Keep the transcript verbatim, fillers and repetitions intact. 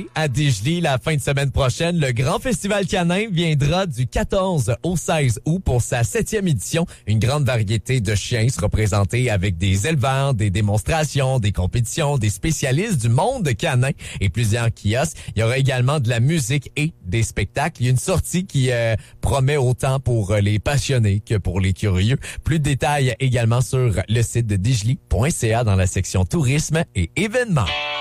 À Digely, la fin de semaine prochaine, le Grand Festival Canin viendra du quatorze au seize août pour sa septième édition. Une grande variété de chiens sera présentée avec des éleveurs, des démonstrations, des compétitions, des spécialistes du monde canin et plusieurs kiosques. Il y aura également de la musique et des spectacles. Il y a une sortie qui euh, promet autant pour les passionnés que pour les curieux. Plus de détails également sur le site de digely point c a dans la section tourisme et événements.